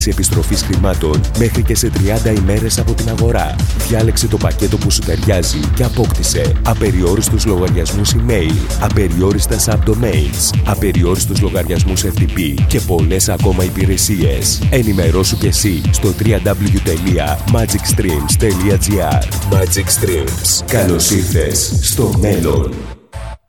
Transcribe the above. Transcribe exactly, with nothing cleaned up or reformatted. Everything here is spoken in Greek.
επιστροφής χρημάτων μέχρι και σε τριάντα ημέρες από την αγορά. Διάλεξε το πακέτο που σου ταιριάζει και απόκτησε απεριόριστους λογαριασμούς email, απεριόριστα subdomains, απεριόριστους λογαριασμούς εφ τι πι και πολλές ακόμα υπηρεσίες. Ενημερώσου και εσύ στο double-u double-u double-u τελεία magic streams τελεία gr. Magic Streams. Καλώς ήρθες στο μέλλον.